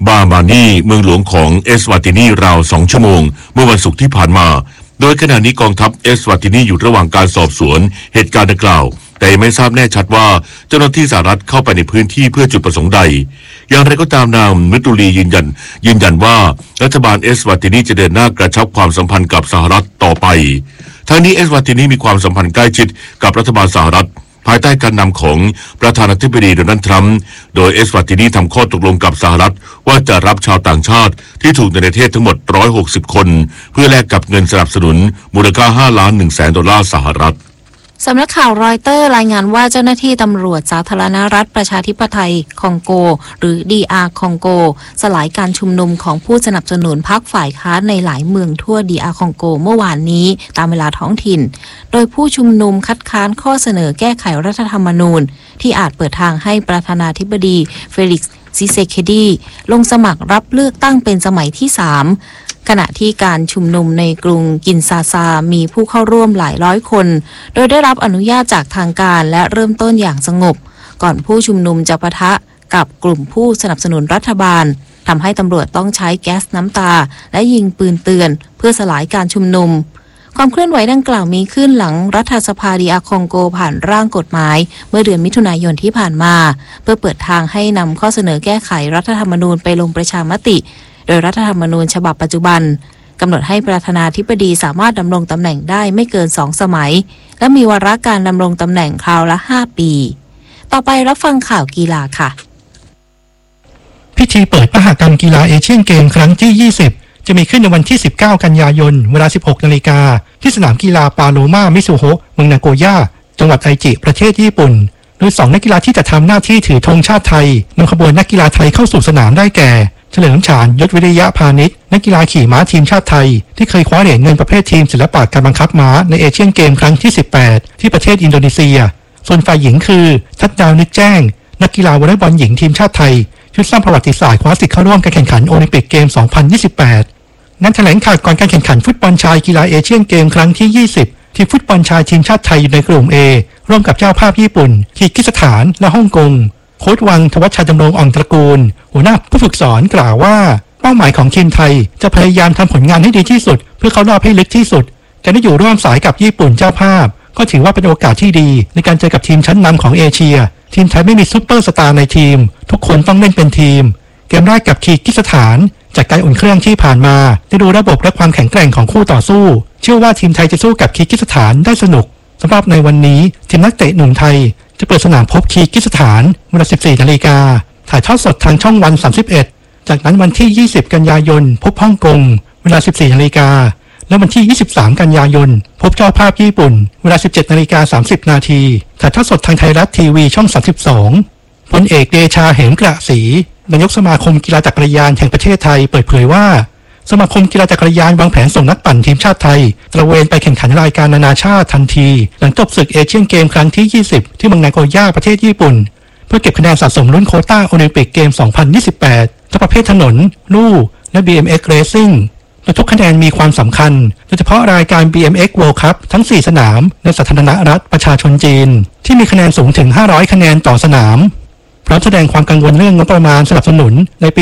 บามานีเมืองหลวงของเอสวาตินีราว2 ชั่วโมงเมื่อวันศุกร์ที่ผ่านมาโดยขณะนี้กองทัพเอสวาตินีอยู่ระหว่างการสอบสวนเหตุการณ์ดังกล่าวแต่ไม่ทราบแน่ชัดว่าเจ้าหน้าที่สหรัฐเข้าไปในพื้นที่เพื่อจุดประสงค์ใดอย่างไรก็ตามนางมิตุลียืนยันว่ารัฐบาลเอสวาตินีจะเดินหน้ากระชับความสัมพันธ์กับสหรัฐต่อไปทั้งนี้เอสวาตินีมีความสัมพันธ์ใกล้ชิดกับรัฐบาลสหรัฐภายใต้การนำของประธานาธิบดีโดนัลด์ทรัมป์โดยเอสวาตินีทำข้อตกลงกับสหรัฐว่าจะรับชาวต่างชาติที่ถูกในประเทศทั้งหมด160 คนเพื่อแลกกับเงินสนับสนุนมูลค่า$5.1 ล้านสหรัฐสำนักข่าวรอยเตอร์รายงานว่าเจ้าหน้าที่ตำรวจสาธารณรัฐประชาธิปไตยคองโกหรือ DR คองโกสลายการชุมนุมของผู้สนับสนุนพรรคฝ่ายค้านในหลายเมืองทั่ว DR คองโกเมื่อวานนี้ตามเวลาท้องถิ่นโดยผู้ชุมนุมคัดค้านข้อเสนอแก้ไขรัฐธรรมนูญที่อาจเปิดทางให้ประธานาธิบดีเฟลิกซ์ซิเซเคดีลงสมัครรับเลือกตั้งเป็นสมัยที่3ขณะที่การชุมนุมในกรุงกินซาซามีผู้เข้าร่วมหลายร้อยคนโดยได้รับอนุญาตจากทางการและเริ่มต้นอย่างสงบก่อนผู้ชุมนุมจะปะทะกับกลุ่มผู้สนับสนุนรัฐบาลทำให้ตำรวจต้องใช้แก๊สน้ำตาและยิงปืนเตือนเพื่อสลายการชุมนุมความเคลื่อนไหวดังกล่าวมีขึ้นหลังรัฐสภาDRคองโกผ่านร่างกฎหมายเมื่อเดือนมิถุนายนที่ผ่านมาเพื่อเปิดทางให้นำข้อเสนอแก้ไขรัฐธรรมนูญไปลงประชามติโดยรัฐธรรมนูญฉบับปัจจุบันกำหนดให้ประธานาธิบดีสามารถดำรงตำแหน่งได้ไม่เกิน2 สมัยและมีวาระการดำรงตำแหน่งคราวละ5 ปีต่อไปรับฟังข่าวกีฬาค่ะพิธีเปิดมหกรรมกีฬาเอเชียนเกมครั้งที่20จะมีขึ้นในวันที่19 กันยายนเวลา 16 นาฬิกาที่สนามกีฬาปาโลมามิซูโฮะเมืองนาโกย่าจังหวัดไอจิประเทศญี่ปุ่นโดย2 นักกีฬาที่จะทำหน้าที่ถือธงชาติไทยนำขบวนนักกีฬาไทยเข้าสู่สนามได้แก่เฉลิมฉานยศวิริยะพาณิชย์นักกีฬาขี่ม้าทีมชาติไทยที่เคยคว้าเหรียญเงินประเภททีมศิลปะการบังคับม้าในเอเชียนเกมครั้งที่18ที่ประเทศอินโดนีเซียส่วนฝ่ายหญิงคือทัดดาวนึกแจ้งนักกีฬาวอลเลย์บอลหญิงทีมชาติไทยชุดสร้างประวัติศาสตร์คว้าสิทธิ์เข้าร่วมการแข่งขันโอลิมปิกเกม 2028 นั้นแถลงข่าวก่อนการแข่งขันฟุตบอลชายกีฬาเอเชียนเกมครั้งที่20ที่ฟุตบอลชายทีมชาติไทยอยู่ในกลุ่ม A ร่วมกับเจ้าภาพญี่ปุ่นคีร์กิสถานและฮ่องกงโค้ชวังทวัชชัยดำรงอ่องตระกูลหัวหน้าผู้ฝึกสอนกล่าวว่าเป้าหมายของทีมไทยจะพยายามทำผลงานให้ดีที่สุดเพื่อเข้ารอบให้ลึกที่สุดการได้อยู่ร่วมสายกับญี่ปุ่นเจ้าภาพก็ถือว่าเป็นโอกาสที่ดีในการเจอกับทีมชั้นนำของเอเชียทีมไทยไม่มีซุปเปอร์สตาร์ในทีมทุกคนต้องเล่นเป็นทีมเกมแรกกับคีร์กิสถานจากการอุ่นเครื่องที่ผ่านมาได้ดูระบบและความแข็งแกร่งของคู่ต่อสู้เชื่อว่าทีมไทยจะสู้กับคีร์กิสถานได้สนุกสำหรับในวันนี้ทีมนักเตะหนุ่มไทยจะเปิดสนามพบคีร์กิสถานเวลา 14 นาฬิกาถ่ายทอดสดทางช่องวัน 31จากนั้นวันที่ 20 กันยายนพบฮ่องกงเวลา 14 นาฬิกาและวันที่ 23 กันยายนพบเจ้าภาพญี่ปุ่นเวลา 17:30 นาทีถ่ายทอดสดทางไทยรัฐทีวีช่อง 32พลเอกเดชาเหมกระศรีนายกสมาคมกีฬาจักรยานแห่งประเทศไทยเปิดเผยว่าสมาคมกีฬาจักรยานวางแผนส่งนักปั่นทีมชาติไทยตระเวนไปแข่งขันรายการนานาชาติทันทีหลังจบศึกเอเชียนเกมครั้งที่20ที่เมืองนาโกย่าประเทศญี่ปุ่นเพื่อเก็บคะแนนสะสมลุ้นโควต้าโอลิมปิกเกม 2028 ทั้งประเภทถนนลู่และ BMX Racing โดยทุกคะแนนมีความสำคัญโดยเฉพาะรายการ BMX World Cup ทั้ง4สนามในสาธารณรัฐประชาชนจีนที่มีคะแนนสูงถึง500คะแนนต่อสนามพร้อมแสดงความกังวลเรื่องงบประมาณสนับสนุนในปี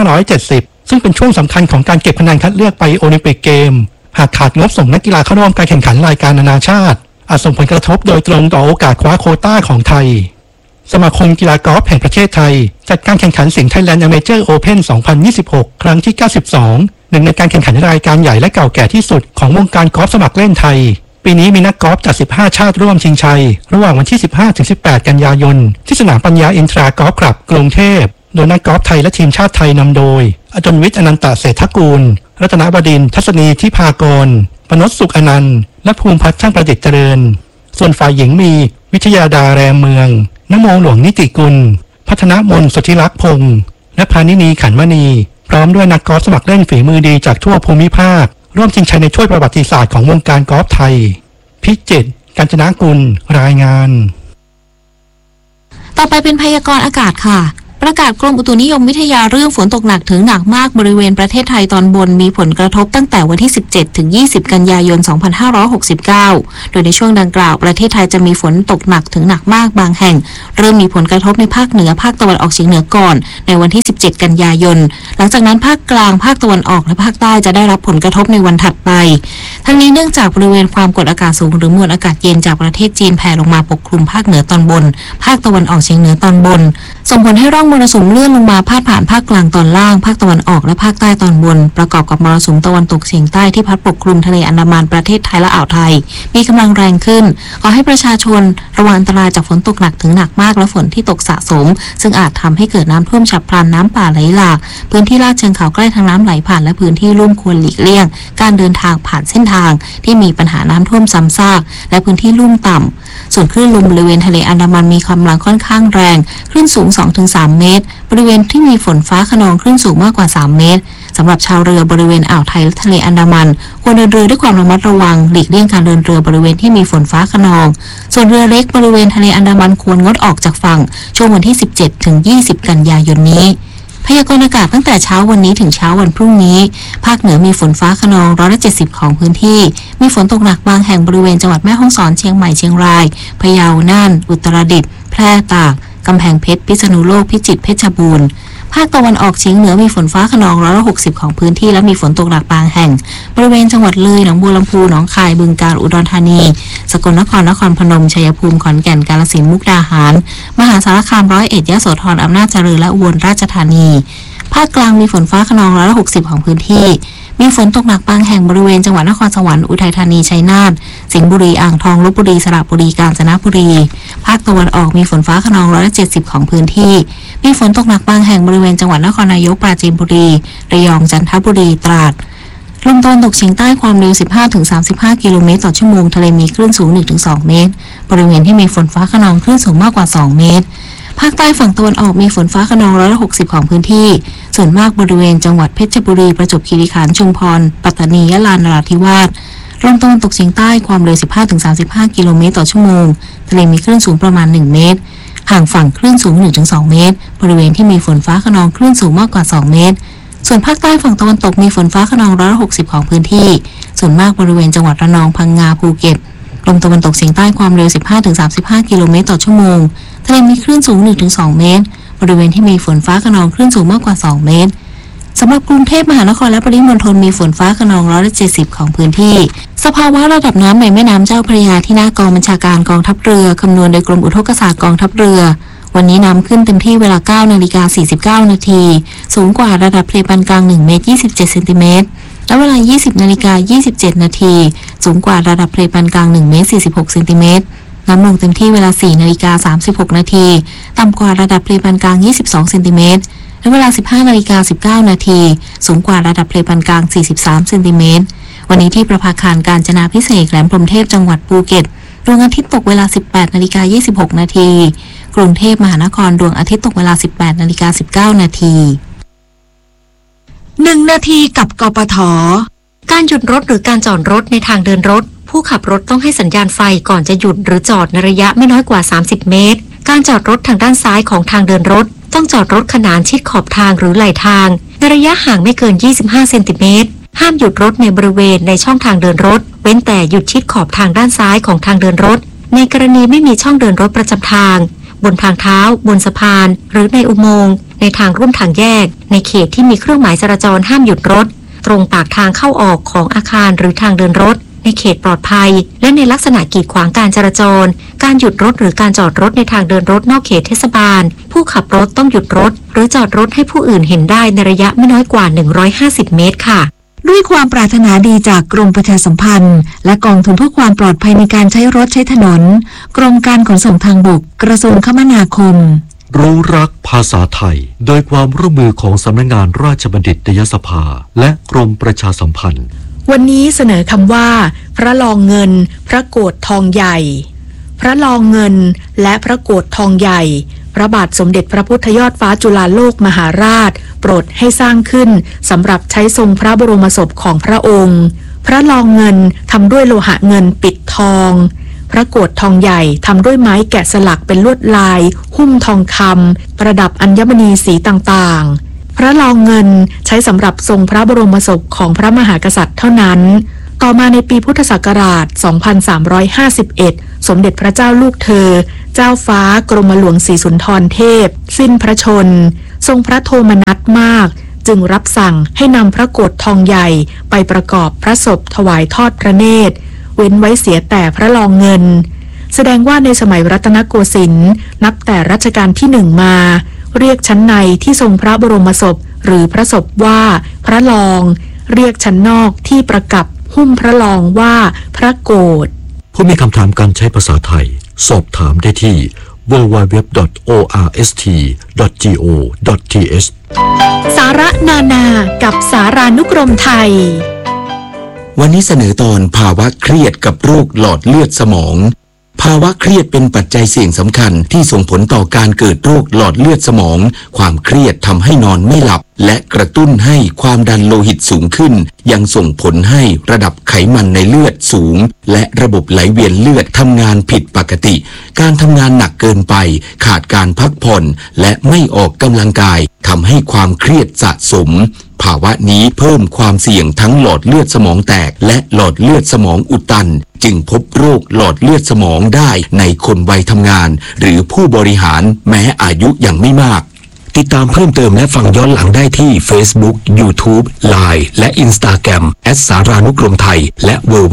2570 ซึ่งเป็นช่วงสำคัญของการเก็บคะแนนคัดเลือกไปโอลิมปิกเกมหากขาดงบส่งนักกีฬาเข้าร่วมการแข่งขันรายการนานาชาติอาจส่งผลกระทบโดยตรงต่อโอกาสคว้าโควต้าของไทยสมาคมกีฬากอล์ฟแห่งประเทศไทยจัดการแข่งขันสิงห์ไทยแลนด์อเมเจอร์โอเพ่น 2026 ครั้งที่ 92 หนึ่งในการแข่งขันรายการใหญ่และเก่าแก่ที่สุดของวงการกอล์ฟสมัครเล่นไทยปีนี้มีนักกอล์ฟจาก15ชาติร่วมชิงชัยระหว่างวันที่ 15-18 กันยายนที่สนามปัญญาอินทรากอล์ฟคลับกรุงเทพโดยนักกอล์ฟไทยและทีมชาติไทยนำโดยอจนวิทย์อนันตเศรษฐกูลรัตนบดินทร์ทัศนีทิพากรปนชสุขอนันต์และภูมิพัฒน์ช่างประดิษฐ์เจริญส่วนฝ่ายหญิงมีวิทยาดาแรมเมืองนโมหลวงนิติกุลพัฒนมนสุทธิรักษ์พงษ์และพานินีขันมณีพร้อมด้วยนักกอล์ฟสมัครเล่นฝีมือดีจากทั่วภูมิภาคร่วมชิงชัยในถ้วยประวัติศาสตร์ของวงการกอล์ฟไทยพิจิตรกาญจนกุลรายงานต่อไปเป็นพยากรณ์อากาศค่ะปประกาศกรมอุตุนิยมวิทยาเรื่องฝนตกหนักถึงหนักมากบริเวณประเทศไทยตอนบนมีผลกระทบตั้งแต่วันที่ 17 ถึง 20 กันยายน 2569 โดยในช่วงดังกล่าวประเทศไทยจะมีฝนตกหนักถึงหนักมากบางแห่งเริ่มมีผลกระทบในภาคเหนือภาคตะวันออกเฉียงเหนือก่อนในวันที่ 17 กันยายนหลังจากนั้นภาคกลางภาคตะวันออกและภาคใต้จะได้รับผลกระทบในวันถัดไปทั้งนี้เนื่องจากบริเวณความกดอากาศสูงหรือมวลอากาศเย็นจากประเทศจีนแผ่ลงมาปกคลุมภาคเหนือตอนบนภาคตะวันออกเฉียงเหนือตอนบนส่งผลให้ร่องมรสุมเลื่อนลงมาพาดผ่านภาคกลางตอนล่างภาคตะวันออกและภาคใต้ตอนบนประกอบกับมรสุมตะวันตกเฉียงใต้ที่พัดปกคลุมทะเลอันดามันประเทศไทยและอ่าวไทยมีกำลังแรงขึ้นขอให้ประชาชนระวังอันตรายจากฝนตกหนักถึงหนักมากและฝนที่ตกสะสมซึ่งอาจทำให้เกิดน้ำท่วมฉับพลันน้ำป่าไหลหลากพื้นที่ลาดเชิงเขาใกล้ทางน้ำไหลผ่านและพื้นที่ลุ่มควรหลีกเลี่ยงการเดินทางผ่านเส้นทางที่มีปัญหาน้ำท่วมซ้ำซากและพื้นที่ลุ่มต่ำส่วนคลื่นลมบริเวณทะเลอันดามันมีกำลังค่อนข้างแรงคลื่นสูง 2-3 เมตรบริเวณที่มีฝนฟ้าคะนองคลื่นสูงมากกว่า3 เมตรสำหรับชาวเรือบริเวณอ่าวไทยและทะเลอันดามันควรเดินเรือด้วยความระมัดระวังหลีกเลี่ยงการเดินเรือบริเวณที่มีฝนฟ้าคะนองส่วนเรือเล็กบริเวณทะเลอันดามันควรงดออกจากฝั่งช่วงวันที่ 17 ถึง 20 กันยายนนี้พยากรณ์อากาศตั้งแต่เช้าวันนี้ถึงเช้าวันพรุ่งนี้ภาคเหนือมีฝนฟ้าคะนอง170ของพื้นที่มีฝนตกหนักบางแห่งบริเวณจังหวัดแม่ฮ่องสอนเชียงใหม่เชียงรายพะเยาน่านอุตรดิตถ์แพร่ตากกำแพงเพชรพิษณุโลกพิจิตรเพชรบูรณ์ภาคตะวันออกเฉียงเหนือมีฝนฟ้าคะนอง160ของพื้นที่และมีฝนตกหนักบางแห่งบริเวณจังหวัดเลยหนองบัวลำพูหนองคายบึงกาฬอุดรธานีสกลนครนครพนมชัยภูมิขอนแก่นกาฬสินธุ์มุกดาหารมหาสารคาม101ยโสธรอำนาจเจริญและอุบลราชธานีภาคกลางมีฝนฟ้าคะนอง160ของพื้นที่มีฝนตกหนักบางแห่งบริเวณจังหวัดนครสวรรค์อุทัยธานีชัยนาทสิงห์บุรีอ่างทองลพบุรีสระบุรีกาญจนบุรีภาคตะวันออกมีฝนฟ้าคะนอง170ของพื้นที่มีฝนตกหนักบางแห่งบริเวณจังหวัดนครนายกปราจีนบุรีระยองจันทบุรีตราดลมตะวันตกเฉียงใต้ความเร็ว 15-35 กิโลเมตรต่อชั่วโมงทะเลมีคลื่นสูง 1-2 เมตรบริเวณที่มีฝนฟ้าคะนองคลื่นสูงมากกว่า2 เมตรภาคใต้ฝั่งตะวันออกมีฝนฟ้าคะนอง160ของพื้นที่ส่วนมากบริเวณจังหวัดเพชรบุรีประจวบคีรีขันธ์ชุมพรปัตตานียะลานราธิวาสลมตะวันตกเฉียงใต้ความเร็ว 15-35 กิโลเมตรต่อชั่วโมงทะเลมีคลื่นสูงประมาณ1 เมตรห่างฝั่งคลื่นสูง 1-2 เมตรบริเวณที่มีฝนฟ้าคะนองคลื่นสูงมากกว่า2 เมตรส่วนภาคใต้ฝั่งตะวันตกมีฝนฟ้าคะนอง160ของพื้นที่ส่วนมากบริเวณจังหวัดระนองพังงาภูเก็ตลมตะวันตกเฉียงใต้ความเร็ว 15-35 กิโลเมตรต่อชั่วโมงทะเลมีคลื่นสูง 1-2 เมตรบริเวณที่มีฝนฟ้าคะนองคลื่นสูงมากกว่า2 เมตรสำหรับกรุงเทพมหานครและปริมณฑลมีฝนฟ้าคะนอง170ของพื้นที่สภาวะระดับน้ำในแม่น้ำเจ้าพระยาที่หน้ากองบัญชาการกองทัพเรือคำนวณโดยกรมอุทกศาสตร์กองทัพเรือวันนี้น้ำขึ้นเต็มที่เวลา 9:49 นาทีสูงกว่าระดับทะเลปานกลาง1 เมตร 27 เซนติเมตรและเวลา 20:27 นาทีสูงกว่าระดับทะเลปานกลาง1 เมตร 46 เซนติเมตรน้ำลงเต็มที่เวลา 4:36 นาทีต่ำกว่าระดับทะเลปานกลาง 22 เซนติเมตรและเวลา 15:19 นาทีสูงกว่าระดับทะเลปานกลาง 43 เซนติเมตรวันนี้ที่ประภาคารกาญจนาภิเษกแหลมพรหมเทพจังหวัดภูเก็ตดวงอาทิตย์ตกเวลา 18:26 นาทีกรุงเทพมหานครดวงอาทิตย์ตกเวลา 18:19 นาที 1 นาทีกับกปท. การหยุดรถหรือการจอดรถในทางเดินรถผู้ขับรถต้องให้สัญญาณไฟก่อนจะหยุดหรือจอดในระยะไม่น้อยกว่า30 เมตรการจอดรถทางด้านซ้ายของทางเดินรถต้องจอดรถขนานชิดขอบทางหรือไหลทางในระยะห่างไม่เกิน25 เซนติเมตรห้ามหยุดรถในบริเวณในช่องทางเดินรถเว้นแต่หยุดชิดขอบทางด้านซ้ายของทางเดินรถในกรณีไม่มีช่องเดินรถประจำทางบนทางเท้าบนสะพานหรือในอุโมงค์ในทางร่วมทางแยกในเขตที่มีเครื่องหมายจราจรห้ามหยุดรถตรงปากทางเข้าออกของอาคารหรือทางเดินรถในเขตปลอดภัยและในลักษณะกีดขวางการจราจรการหยุดรถหรือการจอดรถในทางเดินรถนอกเขตเทศบาลผู้ขับรถต้องหยุดรถหรือจอดรถให้ผู้อื่นเห็นได้ในระยะไม่น้อยกว่า150 เมตรค่ะด้วยความปรารถนาดีจากกรมประชาสัมพันธ์และกองทุนเพื่อความปลอดภัยในการใช้รถใช้ถนนกรมการขนส่งทางบกกระทรวงคมนาคมรู้รักภาษาไทยโดยความร่วมมือของสำนักงานราชบัณฑิตยสภาและกรมประชาสัมพันธ์วันนี้เสนอคำว่าพระรองเงินพระโกฐทองใหญ่พระรองเงินและพระโกฐทองใหญ่พระบาทสมเด็จพระพุทธยอดฟ้าจุฬาโลกมหาราชโปรดให้สร้างขึ้นสำหรับใช้ทรงพระบรมศพของพระองค์พระรองเงินทำด้วยโลหะเงินปิดทองพพระโกฐทองใหญ่ทำด้วยไม้แกะสลักเป็นลวดลายหุ้มทองคำประดับอัญมณีสีต่างๆพระรองเงินใช้สำหรับทรงพระบรมศพของพระมหากษัตริย์เท่านั้นต่อมาในปีพุทธศักราช 2351 สมเด็จพระเจ้าลูกเธอเจ้าฟ้ากรมหลวงศรีสุนทรเทพสิ้นพระชนทรงพระโทมนัสมากจึงรับสั่งให้นำพระโกฐทองใหญ่ไปประกอบพระศพถวายทอดพระเนตรเว้นไว้เสียแต่พระรองเงินแสดงว่าในสมัยรัตนโกสินทร์นับแต่รัชกาลที่หนึ่งมาเรียกชั้นในที่ทรงพระบรมศพหรือพระศพว่าพระรองเรียกชั้นนอกที่ประกับหุ้มพระรองว่าพระโกฐผู้มีคำถามการใช้ภาษาไทยสอบถามได้ที่ www.orst.go.th สาระนานากับสารานุกรมไทยวันนี้เสนอตอนภาวะเครียดกับโรคหลอดเลือดสมองภาวะเครียดเป็นปัจจัยเสี่ยงสำคัญที่ส่งผลต่อการเกิดโรคหลอดเลือดสมองความเครียดทำให้นอนไม่หลับและกระตุ้นให้ความดันโลหิตสูงขึ้นยังส่งผลให้ระดับไขมันในเลือดสูงและระบบไหลเวียนเลือดทำงานผิดปกติการทำงานหนักเกินไปขาดการพักผ่อนและไม่ออกกำลังกายทำให้ความเครียดสะสมภาวะนี้เพิ่มความเสี่ยงทั้งหลอดเลือดสมองแตกและหลอดเลือดสมองอุดตันจึงพบโรคหลอดเลือดสมองได้ในคนวัยทำงานหรือผู้บริหารแม้อายุยังไม่มากติดตามเพิ่มเติมและฟังย้อนหลังได้ที่ Facebook, YouTube, Line และ Instagram @ สารานุกรมไทยและ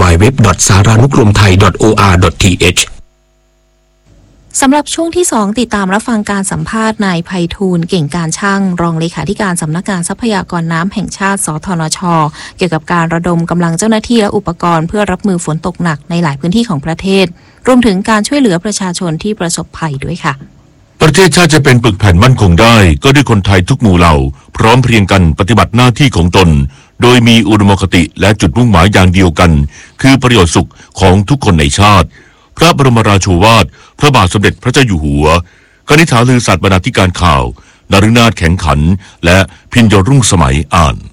www.saranukromthai.or.th สำหรับช่วงที่ 2ติดตามรับฟังการสัมภาษณ์นายไพฑูรย์เก่งการช่างรองเลขาธิการสำนักงานทรัพยากรน้ำแห่งชาติสธนช.เกี่ยวกับการระดมกำลังเจ้าหน้าที่และอุปกรณ์เพื่อรับมือฝนตกหนักในหลายพื้นที่ของประเทศรวมถึงการช่วยเหลือประชาชนที่ประสบภัยด้วยค่ะประเทศชาติจะเป็นปึกแผ่นมั่นคงได้ก็ด้วยคนไทยทุกหมู่เหล่าพร้อมเพรียงกันปฏิบัติหน้าที่ของตนโดยมีอุดมคติและจุดมุ่งหมายอย่างเดียวกันคือประโยชน์สุขของทุกคนในชาติพระบรมราโชวาทพระบาทสมเด็จพระเจ้าอยู่หัวกนิษฐาลือสัตย์บรรณาธิการข่าวนฤนาถแข็งขันและพิญโยรุ่งสมัยอ่าน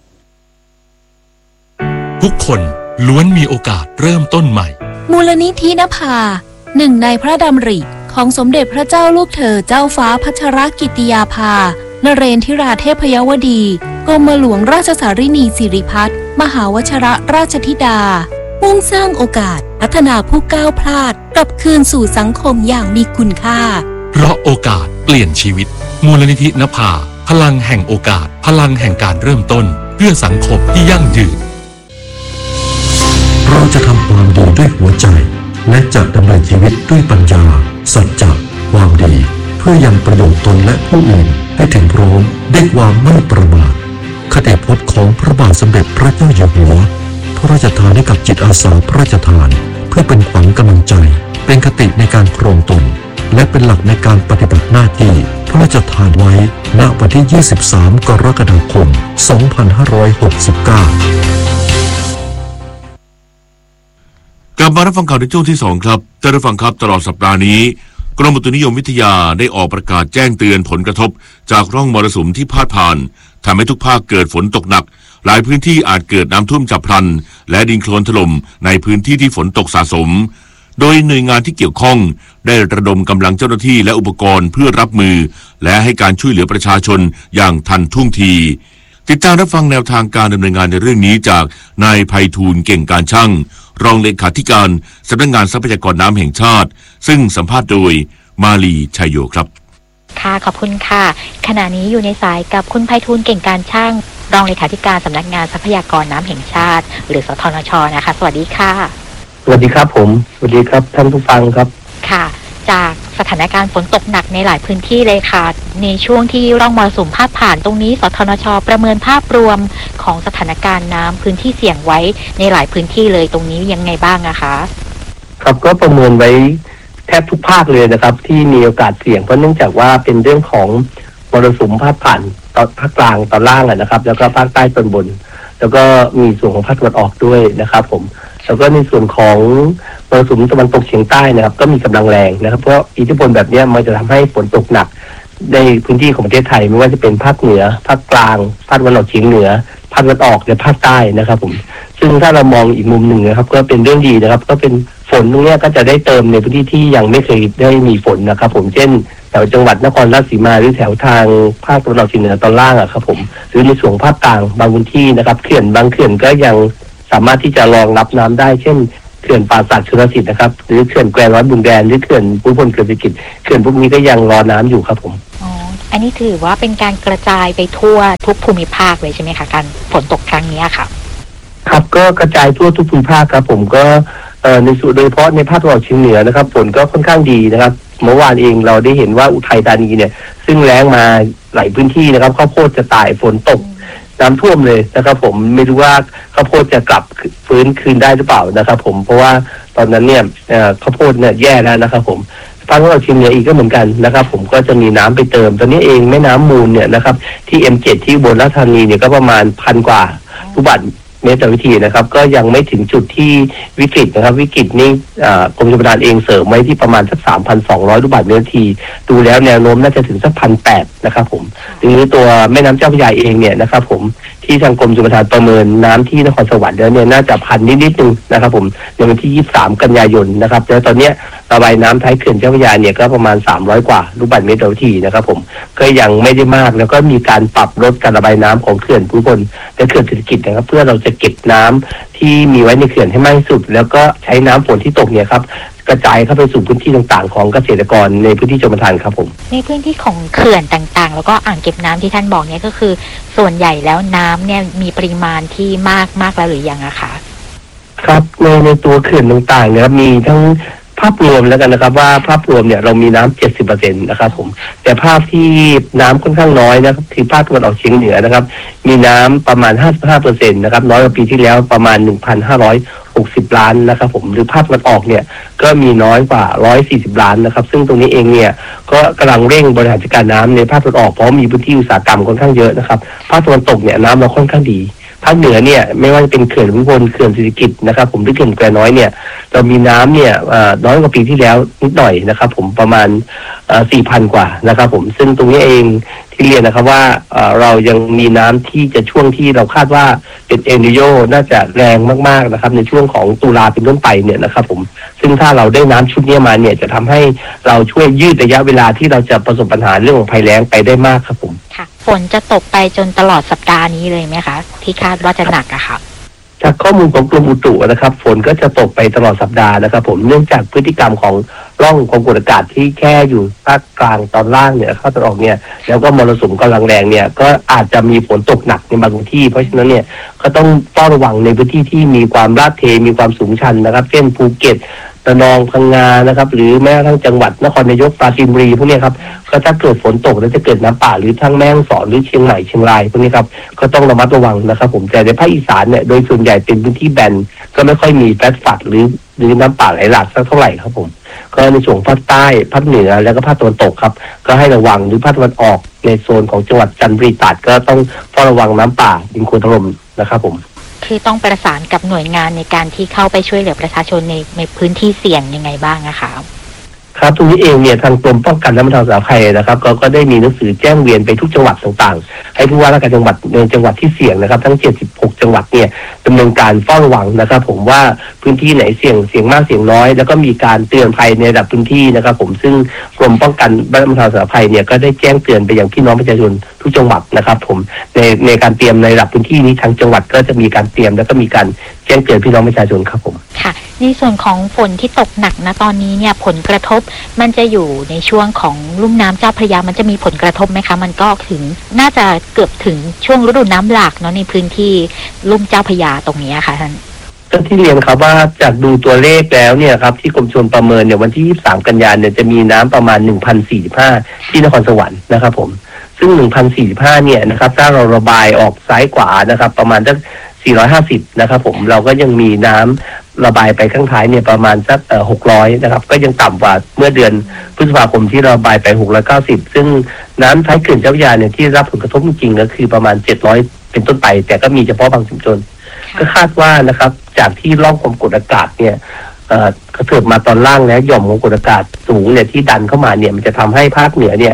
ทุกคนล้วนมีโอกาสเริ่มต้นใหม่มูลนิธินภาหนึ่งในพระดำริของสมเด็จพระเจ้าลูกเธอเจ้าฟ้าพัชรกิติยาภานเรนทิราเทพยวดีกรมหลวงราชสารินีสิริพัฒน์มหาวชิรราชธิดามุ่งสร้างโอกาสพัฒนาผู้ก้าวพลาดกลับคืนสู่สังคมอย่างมีคุณค่าเพราะโอกาสเปลี่ยนชีวิตมูลนิธินภาพลังแห่งโอกาสพลังแห่งการเริ่มต้นเพื่อสังคมที่ยั่งยืนเราจะทำความดีด้วยหัวใจและจะดำเนินชีวิตด้วยปัญญาสัจจะความดีเพื่อยังประโยชน์ตนและผู้อื่นให้ถึงพร้อมด้วยความไม่ประมาทคติพจน์ของพระบาทสมเด็จพระเจ้าอยู่หัวพระราชทานให้กับจิตอาสาพระราชทานเพื่อเป็นขวัญกำลังใจเป็นคติในการครองตนและเป็นหลักในการปฏิบัติหน้าที่พระราชทานไว้ณวันที่ 23 กรกฎาคม 2569 กลับมารับฟังข่าวในช่วงที่ 2ครับท่านผู้ฟังครับตลอดสัปดาห์นี้กรมอุตุนิยมวิทยาได้ออกประกาศแจ้งเตือนผลกระทบจากร่องมรสุมที่พาดผ่านทำให้ทุกภาคเกิดฝนตกหนักหลายพื้นที่อาจเกิดน้ำท่วมฉับพลันและดินโคลนถล่มในพื้นที่ที่ฝนตกสะสมโดยหน่วยงานที่เกี่ยวข้องได้ระดมกำลังเจ้าหน้าที่และอุปกรณ์เพื่อรับมือและให้การช่วยเหลือประชาชนอย่างทันท่วงทีติดตามรับฟังแนวทางการดำเนินงานในเรื่องนี้จากนายไพฑูรย์เก่งการช่างรองเลขาธิการสำนักงานทรัพยากรน้ำแห่งชาติซึ่งสัมภาษณ์โดยมาลีชัยโยครับค่ะขอบคุณค่ะขณะนี้อยู่ในสายกับคุณไพฑูรย์เก่งการช่างรองเลขาธิการสำนักงานทรัพยากรน้ำแห่งชาติหรือสธนช.นะคะสวัสดีค่ะสวัสดีครับผมสวัสดีครับท่านผู้ฟังครับค่ะจากสถานการณ์ฝนตกหนักในหลายพื้นที่เลยค่ะในช่วงที่ร่องมรสุมพาดผ่านตรงนี้สธนช.ประเมินภาพรวมของสถานการณ์น้ำพื้นที่เสี่ยงไว้ในหลายพื้นที่เลยตรงนี้ยังไงบ้างอะคะครับก็ประเมินไว้แทบทุกภาคเลยนะครับที่มีโอกาสเสี่ยงเพราะเนื่องจากว่าเป็นเรื่องของมรสุมพาดผ่านตอนภาคกลางตอนล่างนะครับแล้วก็ภาคใต้ตอนบนแล้วก็มีส่วนของภาคตะวันออกด้วยนะครับผมแล้วก็ในส่วนของมรสุมตะวันตกเฉียงใต้นะครับก็มีกำลังแรงนะครับเพราะอิทธิพลแบบนี้มันจะทำให้ฝนตกหนักในพื้นที่ของประเทศไทยไม่ว่าจะเป็นภาคเหนือภาคกลางภาคตะวันออกเฉียงเหนือภาคตะวันออกและภาคใต้นะครับผมซึ่งถ้าเรามองอีกมุมหนึ่งนะครับก็เป็นเรื่องดีนะครับก็เป็นฝนตรงนี้ก็จะได้เติมในพื้นที่ที่ยังไม่เคยได้มีฝนนะครับผมเช่นแถวจังหวัดนครราชสีมาหรือแถวทางภาคตะวันออกเฉียงเหนือตอนล่างอะครับผมหรือในส่วนภาคกลางบางพื้นที่นะครับเขื่อนบางเขื่อนก็ยังสามารถที่จะรองรับน้ำได้เช่นเขื่อนป่าสักชลสิทธิ์นะครับหรือเขื่อนแควน้อยบุงแดนหรือเขื่อนภูมิพลเขื่อนเศรษฐกิจเขื่อนพวกนี้ก็ยังรอน้ำอยู่ครับผมอันนี้ถือว่าเป็นการกระจายไปทั่วทุกภูมิภาคเลยใช่ไหมคะการฝนตกครั้งนี้ค่ะครับก็กระจายทั่วทุกภูมิภาคครับผมก็ในส่วนโดยเฉพาะในภาคตะวันออกเฉียงเหนือนะครับฝนก็ค่อนข้างดีนะครับเมื่อวานเองเราได้เห็นว่าอุทัยธานีเนี่ยซึ่งแล้งมาหลายพื้นที่นะครับข้าวโพดจะตายฝนตกน้ำท่วมเลยนะครับผมไม่รู้ว่าข้าวโพดจะกลับฟื้นคืนได้หรือเปล่านะครับผมเพราะว่าตอนนั้นเนี่ยข้าวโพดเนี่ยแย่แล้วนะครับผมภาคตะวันออกเฉียงเหนืออีกก็เหมือนกันนะครับผมก็จะมีน้ำไปเติมตอนนี้เองแม่น้ำมูลเนี่ยนะครับที่ M7 ที่อุบลราชธานีเนี่ยก็ประมาณ1,000 กว่าลูกบาศก์เมตรต่อวิธีนะครับก็ยังไม่ถึงจุดที่วิกฤตนะครับวิกฤตนี่กรมชลประทานเองเสริมไว้ที่ประมาณสัก 3,200 ลูกบาศก์เมตรต่อวิธีดูแล้วแนวโน้มน่าจะถึงสัก 1,800 นะครับผมหรือตัวแม่น้ำเจ้าพระยาเองเนี่ยนะครับผมที่ทางกรมชลประทานประเมินน้ำที่นครสวรรค์แล้วเนี่ยน่าจะ1,000 นิดนึงนะครับผมในวันที่23 กันยายนนะครับแล้วตอนเนี้ยระบายน้ำท้ายเขื่อนเจ้าพระยาเนี่ยก็ประมาณ300 กว่าลูกบาศก์เมตรต่อวิธีนะครับผมก็ยังไม่ได้มากแล้วก็มีการปรับลดการระบายน้ำของเขื่อนภูมิพลและเขื่อนเศรษฐกิจนะครับเพื่อเราจะเก็บน้ำที่มีไว้ในเขื่อนให้มากที่สุดแล้วก็ใช้น้ำฝนที่ตกเนี่ยครับกระจายเข้าไปสู่พื้นที่ต่างๆของเกษตรกรในพื้นที่ชลประทานครับผมในพื้นที่ของเขื่อนต่างๆแล้วก็อ่างเก็บน้ำที่ท่านบอกเนี่ยก็คือส่วนใหญ่แล้วน้ำเนี่ยมีปริมาณที่มากแล้วหรือยังอะคะครับในตัวเขื่อนต่างๆเนี่ยมีทั้งภาพรวมแล้วกันนะครับว่าภาพรวมเนี่ยเรามีน้ำ 70% นะครับผมแต่ภาพที่น้ำค่อนข้างน้อยนะครับที่ภาคตะวันออกเฉียงเหนือนะครับมีน้ำประมาณ 55% นะครับน้อยกว่าปีที่แล้วประมาณ 1,560 ล้านนะครับผมหรือภาคตะวันออกเนี่ยก็มีน้อยกว่า140 ล้านนะครับซึ่งตรงนี้เองเนี่ยก็กำลังเร่งบริหารจัดการน้ำในภาคตะวันออกเพราะมีพื้นที่อุตสาหกรรมค่อนข้างเยอะนะครับภาคตะวันตกเนี่ยน้ำเราค่อนข้างดีภาคเหนือเนี่ยไม่ว่าจะเป็นเขื่อนภูมิพลเขื่อนเศรษฐกิจนะครับผมหรือเขื่อนแควน้อยเนี่ยเรามีน้ำเนี่ยน้อยกว่าปีที่แล้วนิดหน่อยนะครับผมประมาณ4,000 กว่านะครับผมซึ่งตรงนี้เองที่เรียนนะครับว่าเรายังมีน้ำที่จะช่วงที่เราคาดว่าเป็นเอลนิโญน่าจะแรงมากๆนะครับในช่วงของตุลาเป็นต้นไปเนี่ยนะครับผมซึ่งถ้าเราได้น้ำชุดนี้มาเนี่ยจะทำให้เราช่วยยืดระยะเวลาที่เราจะประสบปัญหาเรื่องของภัยแล้งไปได้มากครับผมค่ะฝนจะตกไปจนตลอดสัปดาห์นี้เลยไหมคะที่คาดว่าจะหนักอะค่ะจากข้อมูลของกรมอุตุนะครับฝนก็จะตกไปตลอดสัปดาห์นะครับผมเนื่องจากพฤติกรรมของร่องความกดอากาศที่แค่อยู่ภาคกลางตอนล่างเนี่ยภาคตะวันออกเนี่ยแล้วก็มรสุมกำลังแรงเนี่ยก็อาจจะมีฝนตกหนักในบางพื้นที่เพราะฉะนั้นเนี่ยก็ต้องเฝ้าระวังในพื้นที่ที่มีความลาดเทมีความสูงชันนะครับเช่นภูเก็ตระนองพังงานะครับหรือแม้กระทั่งจังหวัดนครนายกปราจีนบุรีพวกนี้ครับก็ถ้าเกิดฝนตกแล้วจะเกิดน้ำป่าหรือทั้งแม่ฮ่องสอนหรือเชียงใหม่เชียงรายพวกนี้ครับก็ต้องระมัดระวังนะครับผมแต่ในภาคอีสานเนี่ยโดยส่วนใหญ่เป็นพื้นที่แบนก็ไม่ค่อยมีแฟลชฟัดหรือน้ำป่าไหลหลากสักเท่าไหร่ครับผมก็ในส่วนภาคใต้ภาคเหนือแล้วก็ภาคตะวันตกครับก็ให้ระวังหรือภาคตะวันออกในโซนของจังหวัดจันทบุรีตราดก็ต้องเฝ้าระวังน้ำป่าดินโคลนถล่มนะครับผมคือต้องประสานกับหน่วยงานในการที่เข้าไปช่วยเหลือประชาชนในพื้นที่เสี่ยงยังไงบ้างนะคะครับตรงนี้เองเนี่ยทางกรมป้องกันและบรรเทาสาธารณภัยนะครับก็ได้มีหนังสือแจ้งเวียนไปทุกจังหวัดต่างๆให้ผู้ว่าราชการจังหวัดในจังหวัดที่เสี่ยงนะครับทั้ง76จังหวัดเนี่ยดำเนินการเฝ้าระวังนะครับผมว่าพื้นที่ไหนเสี่ยงมากเสี่ยงน้อยแล้วก็มีการเตือนภัยในระดับพื้นที่นะครับผมซึ่งกรมป้องกันและบรรเทาสาธารณภัยเนี่ยก็ได้แจ้งเตือนไปยังพี่น้องประชาชนทุกจังหวัดนะครับผมในการเตรียมในระดับพื้นที่นี้ทางจังหวัดก็จะมีการเตรียมแล้วก็มีการแจ้งเตือนพี่น้องประชาชนครับผมค่ะในส่วนของฝนที่ตกหนักนะตอนนี้เนี่ยผลกระทบมันจะอยู่ในช่วงของลุ่มน้ำเจ้าพระยามันจะมีผลกระทบไหมคะมันก็ถึงน่าจะเกือบถึงช่วงฤดูน้ำหลากเนาะในพื้นที่ลุ่มเจ้าพระยาตรงนี้ค่ะท่านก็ที่เรียนครับว่าจากดูตัวเลขแล้วเนี่ยครับที่กรมชลประเมินเนี่ยวันที่23กันยายนเนี่ยจะมีน้ำประมาณ 1,045 ที่นครสวรรค์นะครับผมซึ่ง 1,045 เนี่ยนะครับถ้าเราระบายออกซ้ายขวานะครับประมาณสัก450นะครับผมเราก็ยังมีน้ำระบายไปข้างท้ายเนี่ยประมาณสัก600นะครับก็ยังต่ำกว่าเมื่อเดือนพฤษภาคมที่ระบายไป690ซึ่งน้ำท้ายเขื่อนเจ้าพระยาเนี่ยที่รับผลกระทบจริงๆก็คือประมาณ700เป็นต้นไปแต่ก็มีเฉพาะบางชุมชนก็คาดว่านะครับจากที่ร่องความกดอากาศเนี่ยกระเถิบมาตอนล่างแล้วหย่อมความกดอากาศสูงเนี่ยที่ดันเข้ามาเนี่ยมันจะทำให้ภาคเหนือเนี่ย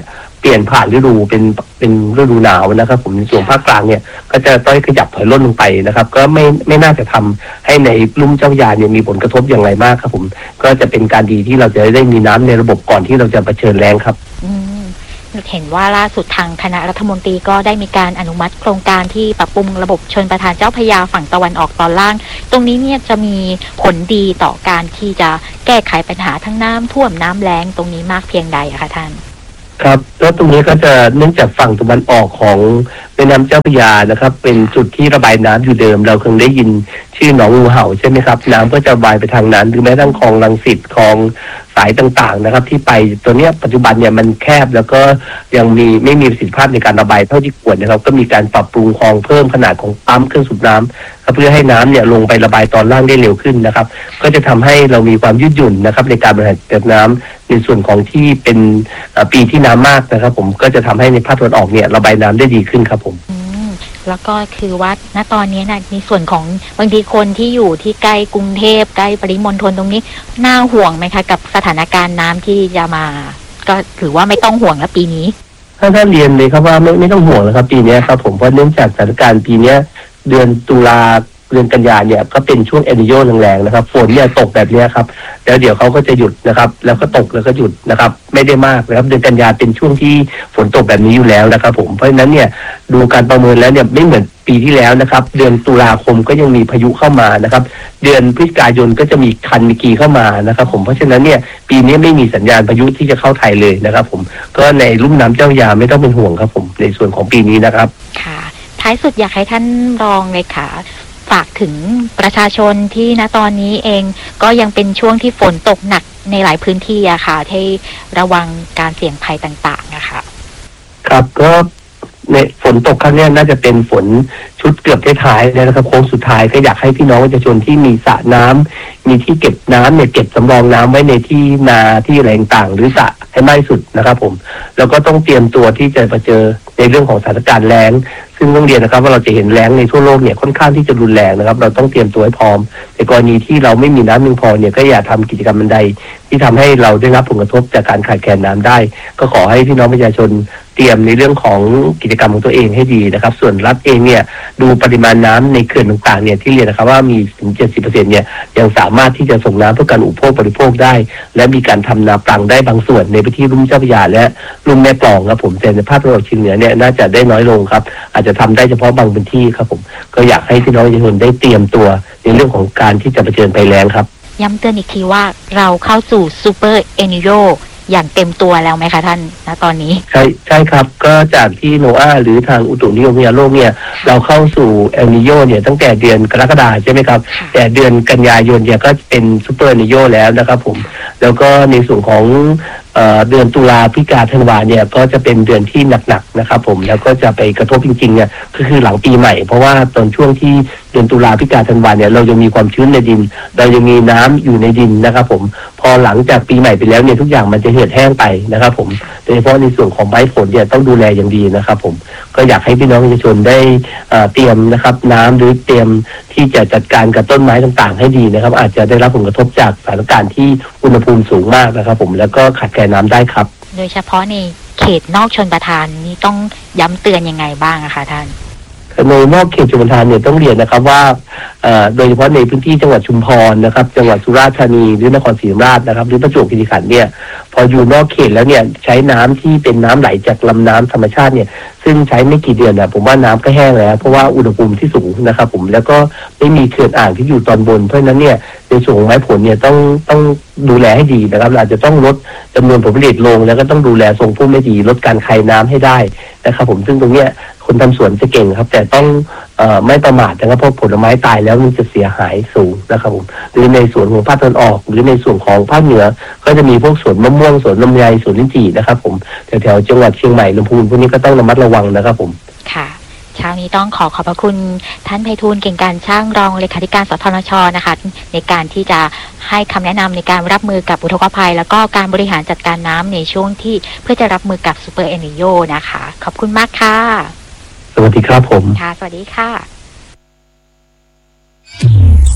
ปลี่ยนผ่านฤดูเป็นฤดูหนาวนะครับผมในส่วนภาคกลางเนี่ยก็จะต้องขยับถอยร่นลงไปนะครับก็ไม่น่าจะทำให้ในลุ่มเจ้าพระยาเนี่ยมีผลกระทบอย่างไรมากครับผมก็จะเป็นการดีที่เราจะได้มีน้ำในระบบก่อนที่เราจะเผชิญแล้งครับเห็นว่าล่าสุดทางคณะรัฐมนตรีก็ได้มีการอนุมัติโครงการที่ปรับปรุงระบบชลประทานเจ้าพระยาฝั่งตะวันออกตอนล่างตรงนี้เนี่ยจะมีผลดีต่อการที่จะแก้ไขปัญหาทั้งน้ำท่วมน้ำแล้งตรงนี้มากเพียงใดอะคะท่านครับแล้วตรงนี้ก็จะเนื่องจากฝั่งตะวันออกของแม่น้ำเจ้าพระยานะครับเป็นจุดที่ระบายน้ำอยู่เดิมเราเคยได้ยินชื่อหนองงูเห่าใช่ไหมครับน้ำก็จะระบายไปทางนั้นหรือแม้ทั้งคลองรังสิตคลองสายต่างๆนะครับที่ไปตัวเนี้ยปัจจุบันเนี่ยมันแคบแล้วก็ยังไม่มีประสิทธิภาพในการระบายเท่าที่ควรนะครับก็มีการปรับปรุงคลองเพิ่มขนาดของปั๊มเครื่องสูบน้ำเพื่อให้น้ำเนี่ยลงไประบายตอนล่างได้เร็วขึ้นนะครับก็จะทำให้เรามีความยืดหยุ่นนะครับในการบริหารจัดน้ำในส่วนของที่เป็นปีที่น้ำมากนะครับผมก็จะทำให้ในภาคตะวันออกเนี่ยระบายน้ำได้ดีขึ้นครับผมแล้วก็คือว่าณตอนนี้นะในส่วนของบางทีคนที่อยู่ที่ใกล้กรุงเทพใกล้ปริมณฑลตรงนี้น่าห่วงไหมคะกับสถานการณ์น้ำที่จะมาก็ถือว่าไม่ต้องห่วงแล้วปีนี้ถ้าเรียนเลยครับว่าไม่ต้องห่วงแล้วครับปีนี้ครับผมเพราะเนื่องจากสถานการณ์ปีนี้เดือนตุลาเดือนกันยาเนี่ยก็เป็นช่วงเอลนิโญแรงๆนะครับฝนเนี่ยตกแบบนี้ครับแล้วเดี๋ยวเขาก็จะหยุดนะครับแล้วก็ตกแล้วก็หยุดนะครับไม่ได้มากนะครับเดือนกันยาเป็นช่วงที่ฝนตกแบบนี้อยู่แล้วนะครับผมเพราะฉะนั้นเนี่ยดูการประเมินแล้วเนี่ยไม่เหมือนปีที่แล้วนะครับเดือนตุลาคมก็ยังมีพายุเข้ามานะครับเดือนพฤศจิกายนก็จะมีคันมิกีเข้ามานะครับผมเพราะฉะนั้นเนี่ยปีนี้ไม่มีสัญญาณพายุที่จะเข้าไทยเลยนะครับผมก็ในลุ่มน้ำเจ้าพระยาไม่ต้องเป็นห่วงครับผมในส่วนของปีนี้นะครับค่ะท้ายสุดอยากให้ท่านรองเลยค่ะฝากถึงประชาชนที่ณตอนนี้เองก็ยังเป็นช่วงที่ฝนตกหนักในหลายพื้นที่อะค่ะให้ระวังการเสี่ยงภัยต่างๆนะคะครับก็ในฝนตกครั้งนี้น่าจะเป็นฝนชุดเกือบท้ายๆนะครับโค้งสุดท้ายก็อยากให้พี่น้องประชาชนที่มีสระน้ำมีที่เก็บน้ำเนี่ยเก็บสำรองน้ำไว้ในที่นาที่อะไรต่างๆหรือสระให้มากที่สุดนะครับผมแล้วก็ต้องเตรียมตัวที่จะเจอในเรื่องของสถานการณ์แล้งซึ่งต้องเรียนนะครับว่าเราจะเห็นแล้งในทั่วโลกเนี่ยค่อนข้างที่จะรุนแรงนะครับเราต้องเตรียมตัวให้พร้อมในกรณีที่เราไม่มีน้ำเพียงพอเนี่ยก็อย่าทำกิจกรรมใดที่ทำให้เราได้รับผลกระทบจากการขาดแคลนน้ำได้ก็ขอให้พี่น้องประชาชนเตรียมในเรื่องของกิจกรรมของตัวเองให้ดีนะครับส่วนรัฐเองเนี่ยดูปริมาณน้ำในเขื่อนต่างๆเนี่ยที่เรียนนะครับว่ามีถึง 70% เนี่ยยังสามารถที่จะส่งน้ำเพื่อการอุปโภคบริโภคได้และมีการทำนาปลังได้บางส่วนในพื้นที่ลุ่มเจ้าพระยาและลุ่มแม่กลองครับผมแต่ในภาคตะวันออกเฉียงเหนือเนี่ยน่าจะได้น้อยลงครับอาจจะทำได้เฉพาะบางพื้นที่ครับผมก็อยากให้พี่น้องประชาชนได้เตรียมตัวในเรื่องของการที่จะเผชิญภัยแล้งครับย้ำเตือนอีกทีว่าเราเข้าสู่ซูเปอร์เอนิโญอย่างเต็มตัวแล้วไหมคะท่านณตอนนี้ใช่ครับก็จากที่โนอาหรือทางอุตุนิยมวิทยาโลกเนี่ยเราเข้าสู่เอลนิโญเนี่ยตั้งแต่เดือนกรกฎาคมใช่ไหมครับแต่เดือนกันยายนเนี่ยก็เป็นซูเปอร์เอลนิโญแล้วนะครับผมแล้วก็ในส่วนของเดือนตุลาพฤศจิกาธันวาเนี่ยก็จะเป็นเดือนที่หนักๆนะครับผมแล้วก็จะไปกระทบจริงๆเนี่ยก็คือหลังปีใหม่เพราะว่าตอนช่วงที่เดือนตุลาพฤศจิกาธันวาเนี่ยเรายังมีความชื้นในดินเรายังมีน้ำอยู่ในดินนะครับผมพอหลังจากปีใหม่ไปแล้วเนี่ยทุกอย่างมันจะเหือดแห้งไปนะครับผมโดยเฉพาะในส่วนของไม้ผลเนี่ยต้องดูแลอย่างดีนะครับผมก็อยากให้พี่น้องประชาชนได้เตรียมนะครับน้ำหรือเตรียมที่จะจัดการกับต้นไม้ต่างๆให้ดีนะครับอาจจะได้รับผลกระทบจากสถานการณ์ที่อุณหภูมิสูงมากนะครับผมแล้วก็ขาดแคลนน้ำได้ครับโดยเฉพาะในเขตนอกชลประทานนี้ต้องย้ำเตือนยังไงบ้างอะคะท่านในนอกเขตชลประทานเนี่ยต้องเรียนนะครับว่าโดยเฉพาะในพื้นที่จังหวัดชุมพรนะครับจังหวัดสุราษฎร์ธานีหรือนครศรีธรรมราชนะครับหรือประจวบคีรีขันธ์เนี่ยพออยู่นอกเขตแล้วเนี่ยใช้น้ำที่เป็นน้ำไหลจากลำน้ำธรรมชาติเนี่ยซึ่งใช้ไม่กี่เดือนนะผมว่าน้ำก็แห้งแล้วเพราะว่าอุณหภูมิที่สูงนะครับผมแล้วก็ไม่มีเขื่อนอ่างที่อยู่ตอนบนเพราะฉะนั้นเนี่ยในส่วนของไม้ผลเนี่ยต้องดูแลให้ดีนะครับอาจจะต้องลดจำนวนผลผลิตลงแล้วก็ต้องดูแลทรงพุ่มให้ดีลดการคายน้ำให้ได้นะครับผมซึ่งตรงเนี้ยคนทำสวนจะเก่งครับแต่ต้องไม่ประมาทนะครับเพราะผลไม้ตายแล้วมันจะเสียหายสูงนะครับผมหรือในส่วนของภาคตะวันออกหรือในส่วนของภาคเหนือก็จะมีพวกสวนมะม่วงสวนลำไยสวนลิ้นจี่นะครับผมแถวๆจังหวัดเชียงใหม่ลำพูนพวกนี้ก็ต้องระมัดระวังนะครับผมค่ะเช้านี้ต้องขอบพระคุณท่านไพฑูรย์เก่งการช่างรองเลขาธิการสทนช.นะคะในการที่จะให้คำแนะนำในการรับมือกับอุทกภัยแล้วก็การบริหารจัดการน้ำในช่วงที่เพื่อจะรับมือกับซูเปอร์เอลนิโญนะคะขอบคุณมากค่ะสวัสดีครับผมค่ะสวัสดีค่ะ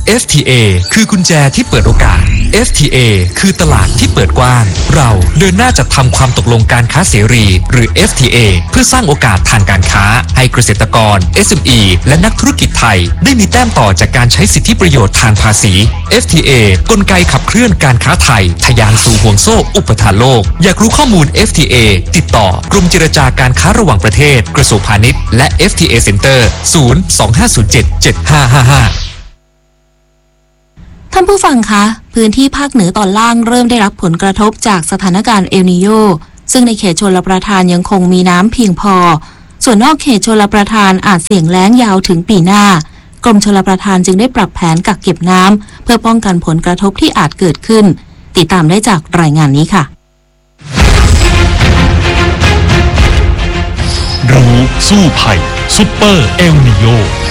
FTA คือกุญแจที่เปิดโอกาส FTA คือตลาดที่เปิดกว้างเราเดินหน้าจัดทำความตกลงการค้าเสรีหรือ FTA เพื่อสร้างโอกาสทางการค้าให้เกษตรกร SME และนักธุรกิจไทยได้มีแต้มต่อจากการใช้สิทธิประโยชน์ทางภาษี FTA กลไกขับเคลื่อนการค้าไทยทะยานสู่ห่วงโซ่อุปทานโลกอยากรู้ข้อมูล FTA ติดต่อกรมเจรจาการค้าระหว่างประเทศกระทรวงพาณิชย์และ FTA Center 025077555 ท่านผู้ฟังคะพื้นที่ภาคเหนือตอนล่างเริ่มได้รับผลกระทบจากสถานการณ์เอลนีโญซึ่งในเขตชลประทานยังคงมีน้ำเพียงพอส่วนนอกเขตชลประทานอาจเสี่ยงแล้งยาวถึงปีหน้ากรมชลประทานจึงได้ปรับแผนกักเก็บน้ำเพื่อป้องกันผลกระทบที่อาจเกิดขึ้นติดตามได้จากรายงานนี้ค่ะรู้สู้ภัยซุปเปอร์เอลนีโญ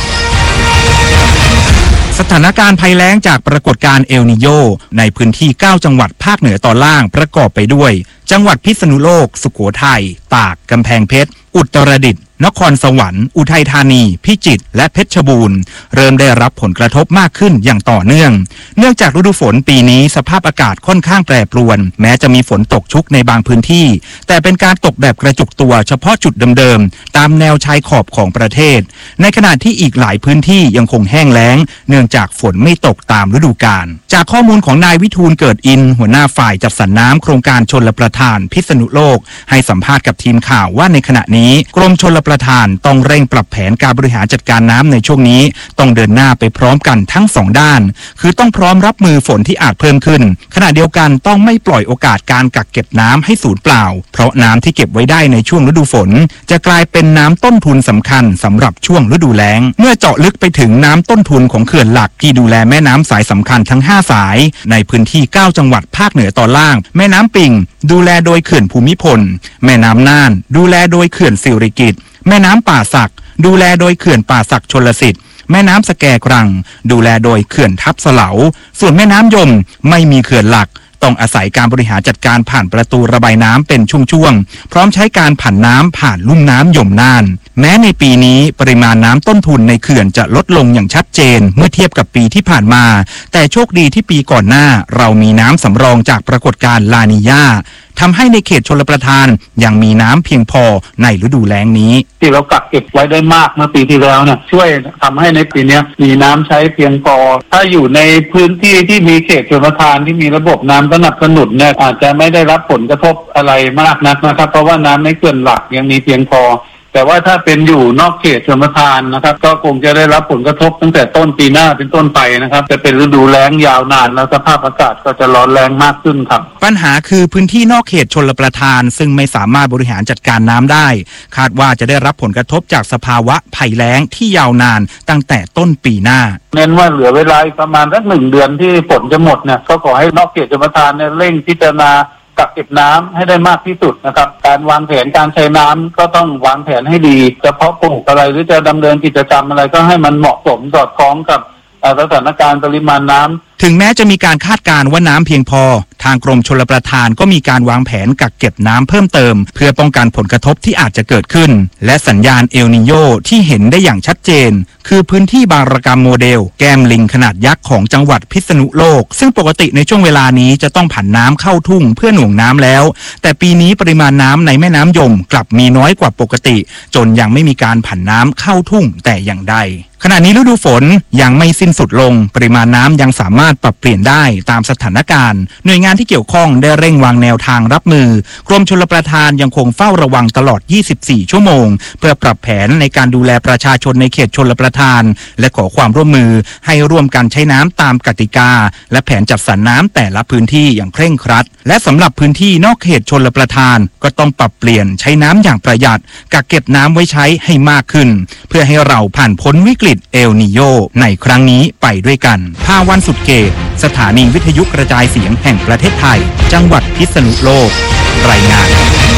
สถานการณ์ภัยแล้งจากปรากฏการณ์เอลนีโญในพื้นที่9จังหวัดภาคเหนือตอนล่างประกอบไปด้วยจังหวัดพิษณุโลกสุโขทัยตากกำแพงเพชรอุตรดิตถ์นครสวรรค์อุทัยธานีพิจิตรและเพชรบูรณ์เริ่มได้รับผลกระทบมากขึ้นอย่างต่อเนื่องจากฤดูฝนปีนี้สภาพอากาศค่อนข้างแปรปรวนแม้จะมีฝนตกชุกในบางพื้นที่แต่เป็นการตกแบบกระจุกตัวเฉพาะจุดเดิมๆตามแนวชายขอบของประเทศในขณะที่อีกหลายพื้นที่ยังคงแห้งแล้งเนื่องจากฝนไม่ตกตามฤดูกาลจากข้อมูลของนายวิทูลเกิดอินหัวหน้าฝ่ายจัดสรรน้ำโครงการชลประทานพิษณุโลกให้สัมภาษณ์กับทีมข่าวว่าในขณะนี้กรมชลประทานต้องเร่งปรับแผนการบริหารจัดการน้ำในช่วงนี้ต้องเดินหน้าไปพร้อมกันทั้ง2ด้านคือต้องพร้อมรับมือฝนที่อาจเพิ่มขึ้นขณะเดียวกันต้องไม่ปล่อยโอกาสการกักเก็บน้ำให้สูญเปล่าเพราะน้ำที่เก็บไว้ได้ในช่วงฤดูฝนจะกลายเป็นน้ำต้นทุนสำคัญสำหรับช่วงฤดูแล้งเมื่อเจาะลึกไปถึงน้ำต้นทุนของเขื่อนหลักที่ดูแลแม่น้ำสายสำคัญทั้ง5สายในพื้นที่9จังหวัดภาคเหนือตอนล่างแม่น้ำปิงดูแลโดยเขื่อนภูมิพลแม่น้ำน่านดูแลโดยเขื่อนสิริกิติ์แม่น้ำป่าสักดูแลโดยเขื่อนป่าสักชลสิทธิ์แม่น้ำสแกกรังดูแลโดยเขื่อนทับเสลาส่วนแม่น้ำยมไม่มีเขื่อนหลักต้องอาศัยการบริหารจัดการผ่านประตูระบายน้ำเป็นช่วงๆพร้อมใช้การผันน้ำผ่านลุ่มน้ำยมน่านแม้ในปีนี้ปริมาณน้ำต้นทุนในเขื่อนจะลดลงอย่างชัดเจนเมื่อเทียบกับปีที่ผ่านมาแต่โชคดีที่ปีก่อนหน้าเรามีน้ำสำรองจากปรากฏการณ์ลานีญาทำให้ในเขตชลประทานยังมีน้ำเพียงพอในฤดูแล้งนี้ที่เรากักเก็บไว้ได้มากเมื่อปีที่แล้วเนี่ยช่วยทำให้ในปีนี้มีน้ำใช้เพียงพอถ้าอยู่ในพื้นที่ที่มีเขตชลประทานที่มีระบบน้ำสนับสนุนเนี่ยอาจจะไม่ได้รับผลกระทบอะไรมากนักนะครับเพราะว่าน้ำในเขื่อนหลักยังมีเพียงพอแต่ว่าถ้าเป็นอยู่นอกเขตชลประทานนะครับก็คงจะได้รับผลกระทบตั้งแต่ต้นปีหน้าเป็นต้นไปนะครับจะเป็นฤดูแล้งยาวนานแล้วสภาพอากาศก็จะร้อนแรงมากขึ้นครับปัญหาคือพื้นที่นอกเขตชลประทานซึ่งไม่สามารถบริหารจัดการน้ำได้คาดว่าจะได้รับผลกระทบจากสภาวะภัยแล้งที่ยาวนานตั้งแต่ต้นปีหน้าเน้นว่าเหลือเวลาประมาณสัก1 เดือนที่ฝนจะหมดเนี่ยก็ขอให้นอกเขตชลประทานเนี่ยเร่งพิจารณากักเก็บน้ำให้ได้มากที่สุดนะครับการวางแผนการใช้น้ำก็ต้องวางแผนให้ดีจะเพาะปลูกอะไรหรือจะดำเนินกิจกรรมอะไรก็ให้มันเหมาะสมสอดคล้องกับสถานการณ์ปริมาณน้ำถึงแม้จะมีการคาดการณ์ว่าน้ำเพียงพอทางกรมชลประทานก็มีการวางแผนกักเก็บน้ำเพิ่มเติมเพื่อป้องกันผลกระทบที่อาจจะเกิดขึ้นและสัญญาณเอลนีโญที่เห็นได้อย่างชัดเจนคือพื้นที่บางระกำโมเดลแก้มลิงขนาดยักษ์ของจังหวัดพิษณุโลกซึ่งปกติในช่วงเวลานี้จะต้องผันน้ำเข้าทุ่งเพื่อหน่วงน้ำแล้วแต่ปีนี้ปริมาณน้ำในแม่น้ำยมกลับมีน้อยกว่าปกติจนยังไม่มีการผันน้ำเข้าทุ่งแต่อย่างใดขณะนี้ฤดูฝนยังไม่สิ้นสุดลงปริมาณน้ำยังสามารถปรับเปลี่ยนได้ตามสถานการณ์หน่วยงานที่เกี่ยวข้องได้เร่งวางแนวทางรับมือกรมชลประทานยังคงเฝ้าระวังตลอด24ชั่วโมงเพื่อปรับแผนในการดูแลประชาชนในเขตชลประทานและขอความร่วมมือให้ร่วมกันใช้น้ำตามกติกาและแผนจัดสรรน้ำแต่ละพื้นที่อย่างเคร่งครัดและสำหรับพื้นที่นอกเขตชลประทานก็ต้องปรับเปลี่ยนใช้น้ำอย่างประหยัดกักเก็บน้ำไว้ใช้ให้มากขึ้นเพื่อให้เราผ่านพ้นวิกฤตเอลนีโญในครั้งนี้ไปด้วยกันภาวันสุดเกตสถานีวิทยุกระจายเสียงแห่งประเทศไทยจังหวัดพิษณุโลกรายงาน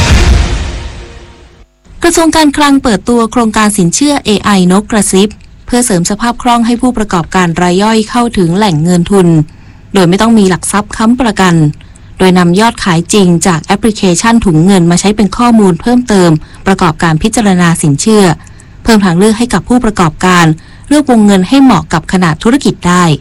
กระทรวงการคลังเปิดตัวโครงการสินเชื่อ AI นกกระซิบเพื่อเสริมสภาพคล่องให้ผู้ประกอบการรายย่อยเข้าถึงแหล่งเงินทุนโดยไม่ต้องมีหลักทรัพย์ค้ำประกันโดยนำยอดขายจริงจากแอปพลิเคชันถุงเงินมาใช้เป็นข้อมูลเพิ่มเติมประกอบการพิจารณาสินเชื่อเพิ่มทางเลือกให้กับผู้ประกอบการเลือกวงเงินให้เหมาะกับขนาดธุรกิจได้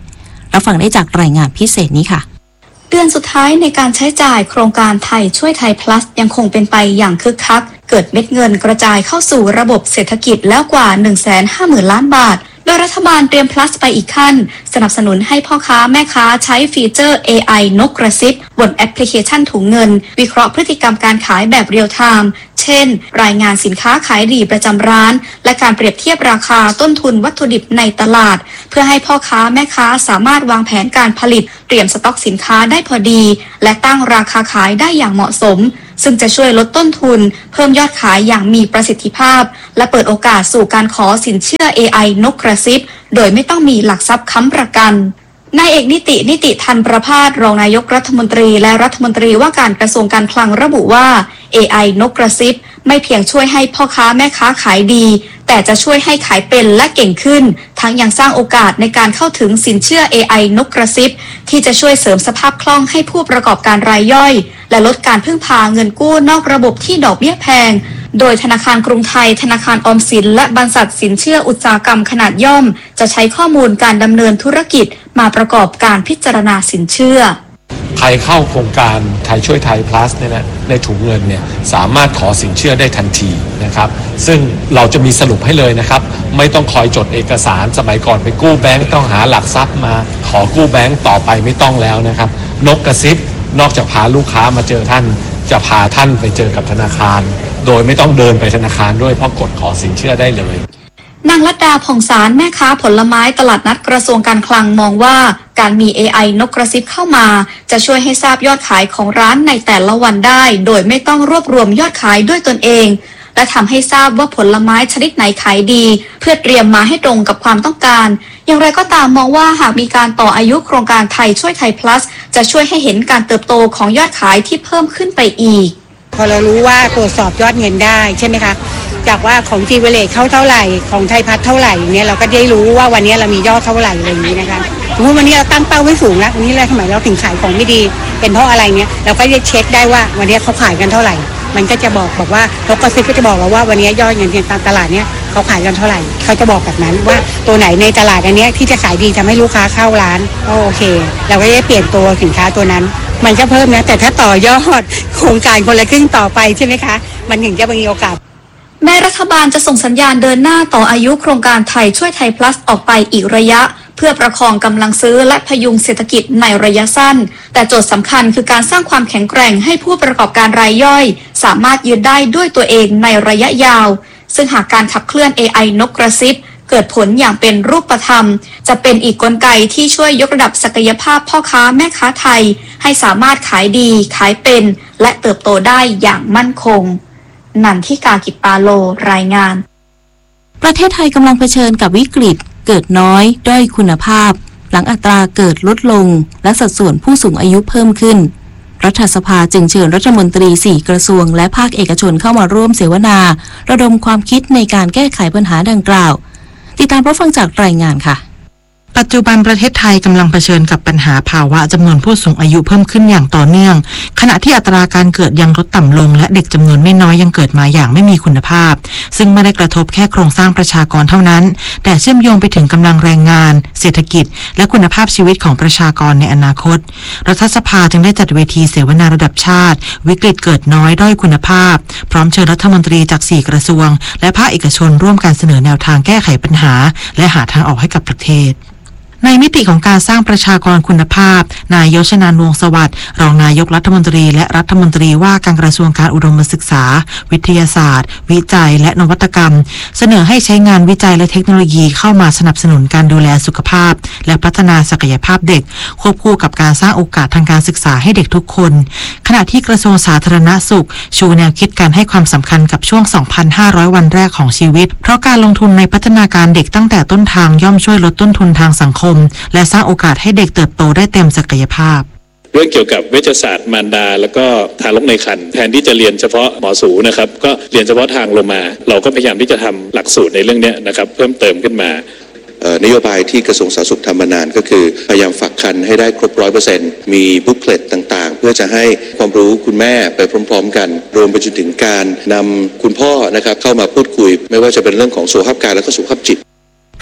รับฟังได้จากรายงานพิเศษนี้ค่ะเดือนสุดท้ายในการใช้จ่ายโครงการไทยช่วยไทย plus ยังคงเป็นไปอย่างคึกคักเกิดเม็ดเงินกระจายเข้าสู่ระบบเศรษฐกิจแล้วกว่า 150,000 ล้านบาทโดยรัฐบาลเตรียม plus ไปอีกขั้นสนับสนุนให้พ่อค้าแม่ค้าใช้ฟีเจอร์ AI นกกระซิบบนแอปพลิเคชันถุงเงินวิเคราะห์พฤติกรรมการขายแบบเรียลไทม์เช่นรายงานสินค้าขายดีประจำร้านและการเปรียบเทียบราคาต้นทุนวัตถุดิบในตลาดเพื่อให้พ่อค้าแม่ค้าสามารถวางแผนการผลิตเตรียมสต็อกสินค้าได้พอดีและตั้งราคาขายได้อย่างเหมาะสมซึ่งจะช่วยลดต้นทุนเพิ่มยอดขายอย่างมีประสิทธิภาพและเปิดโอกาสสู่การขอสินเชื่อ AI นกกระซิบโดยไม่ต้องมีหลักทรัพย์ค้ำประกันนายเอกนิติทันประภาสรองนายกรัฐมนตรีและรัฐมนตรีว่าการกระทรวงการคลังระบุว่า AI นกกระซิบไม่เพียงช่วยให้พ่อค้าแม่ค้าขายดีแต่จะช่วยให้ขายเป็นและเก่งขึ้นทั้งยังสร้างโอกาสในการเข้าถึงสินเชื่อ AI นกกระซิบที่จะช่วยเสริมสภาพคล่องให้ผู้ประกอบการรายย่อยและลดการพึ่งพาเงินกู้นอกระบบที่ดอกเบี้ยแพงโดยธนาคารกรุงไทยธนาคารออมสินและบรรษัทสินเชื่ออุตสาหกรรมขนาดย่อมจะใช้ข้อมูลการดำเนินธุรกิจมาประกอบการพิจารณาสินเชื่อใครเข้าโครงการไทยช่วยไทย plus เนี่ยนะในถุงเงินเนี่ยสามารถขอสินเชื่อได้ทันทีนะครับซึ่งเราจะมีสรุปให้เลยนะครับไม่ต้องคอยจดเอกสารสมัยก่อนไปกู้แบงก์ต้องหาหลักทรัพย์มาขอกู้แบงก์ต่อไปไม่ต้องแล้วนะครับนกกระซิบนอกจากพาลูกค้ามาเจอท่านจะพาท่านไปเจอกับธนาคารโดยไม่ต้องเดินไปธนาคารด้วยเพราะกดขอสินเชื่อได้เลยนางลัดดาผ่องสารแม่ค้าผลไม้ตลาดนัดกระทรวงการคลังมองว่าการมี AI นกกระซิบเข้ามาจะช่วยให้ทราบยอดขายของร้านในแต่ละวันได้โดยไม่ต้องรวบรวมยอดขายด้วยตนเองและทำให้ทราบว่าผลไม้ชนิดไหนขายดีเพื่อเตรียมมาให้ตรงกับความต้องการอย่างไรก็ตามมองว่าหากมีการต่ออายุโครงการไทยช่วยไทย plus จะช่วยให้เห็นการเติบโตของยอดขายที่เพิ่มขึ้นไปอีกพอเรารู้ว่าตรวจสอบยอดเงินได้ใช่ไหมคะจากว่าของจีเวเลตเข้าเท่าไหร่ของไทยพัฒน์เท่าไหร่เนี่ยเราก็ได้รู้ว่าวันนี้เรามียอดเท่าไหร่อะไรอย่างนี้นะคะสมมติวันนี้เราตั้งเป้าไว้สูงแล้ววันนี้เราทำไมเราถึงขายของไม่ดีเป็นเพราะอะไรเนี่ยเราก็จะเช็คได้ว่าวันนี้เขาขายกันเท่าไหร่มันก็จะบอกว่านกกระซิบก็จะบอกเราว่าวันนี้ยอดเงินตามตลาดเนี่ยเขาขายกันเท่าไหร่เขาจะบอกแบบนั้นว่าตัวไหนในตลาดอันนี้ที่จะขายดีทำให้ลูกค้าเข้าร้านก็โอเคเราก็จะเปลี่ยนตัวสินค้าตัวนั้นมันก็เพิ่มนะแต่ถ้าต่อยอดโครงการคนละครึ่งต่อไปใช่ไหมคะมันถึงจะมีโอกาสแม้รัฐบาลจะส่งสัญญาณเดินหน้าต่ออายุโครงการไทยช่วยไทย plus ออกไปอีกระยะเพื่อประคองกำลังซื้อและพยุงเศรษฐกิจในระยะสั้นแต่โจทย์สำคัญคือการสร้างความแข็งแกร่งให้ผู้ประกอบการรายย่อยสามารถยืนได้ด้วยตัวเองในระยะยาวซึ่งหากการขับเคลื่อน AI นกกระซิบเกิดผลอย่างเป็นรูปธรรมจะเป็นอีกกลไกที่ช่วยยกระดับศักยภาพพ่อค้าแม่ค้าไทยให้สามารถขายดีขายเป็นและเติบโตได้อย่างมั่นคงนันทิกา กิปปาโลรายงานประเทศไทยกำลังเผชิญกับวิกฤตเกิดน้อยด้อยคุณภาพหลังอัตราเกิดลดลงและสัดส่วนผู้สูงอายุเพิ่มขึ้นรัฐสภาจึงเชิญรัฐมนตรี4กระทรวงและภาคเอกชนเข้ามาร่วมเสวนาระดมความคิดในการแก้ไขปัญหาดังกล่าวติดตามรับฟังจากรายงานค่ะปัจจุบันประเทศไทยกำลังเผชิญกับปัญหาภาวะจำนวนผู้สูงอายุเพิ่มขึ้นอย่างต่อเนื่องขณะที่อัตราการเกิดยังลดต่ำลงและเด็กจำนวนไม่น้อยยังเกิดมาอย่างไม่มีคุณภาพซึ่งไม่ได้กระทบแค่โครงสร้างประชากรเท่านั้นแต่เชื่อมโยงไปถึงกำลังแรงงานเศรษฐกิจและคุณภาพชีวิตของประชากรในอนาคตรัฐสภาจึงได้จัดเวทีเสวนาระดับชาติวิกฤตเกิดน้อยด้อยคุณภาพพร้อมเชิญรัฐมนตรีจาก4กระทรวงและภาคเอกชนร่วมกันเสนอแนวทางแก้ไขปัญหาและหาทางออกให้กับประเทศในมิติของการสร้างประชากรคุณภาพนายยศนานวงศ์สวัสดิ์รองนายกรัฐมนตรีและรัฐมนตรีว่าการกระทรวงการอุดมศึกษาวิทยาศาสตร์วิจัยและนวัตกรรมเสนอให้ใช้งานวิจัยและเทคโนโลยีเข้ามาสนับสนุนการดูแลสุขภาพและพัฒนาศักยภาพเด็กควบคู่กับการสร้างโอกาสทางการศึกษาให้เด็กทุกคนขณะที่กระทรวงสาธารณสุขชูแนวคิดการให้ความสำคัญกับช่วง 2,500 วันแรกของชีวิตเพราะการลงทุนในพัฒนาการเด็กตั้งแต่ต้นทางย่อมช่วยลดต้นทุนทางสังคมและสร้างโอกาสให้เด็กเติบโตได้เต็มศักยภาพเรื่องเกี่ยวกับเวชศาสตร์มารดาแล้วก็ทารกในครรภ์แทนที่จะเรียนเฉพาะหมอสูนะครับก็เรียนเฉพาะทางลงมาเราก็พยายามที่จะทำหลักสูตรในเรื่องนี้นะครับเพิ่มเติมขึ้นมานโยบายที่กระทรวงสาธารณสุขทำมานานก็คือพยายามฝากครรภ์ให้ได้ครบ 100% มีบุ๊กเลตต่างๆเพื่อจะให้ความรู้คุณแม่ไปพร้อมๆกันรวมไปจนถึงการนำคุณพ่อนะครับเข้ามาพูดคุยไม่ว่าจะเป็นเรื่องของสุขภาพกายและก็สุขภาพจิตข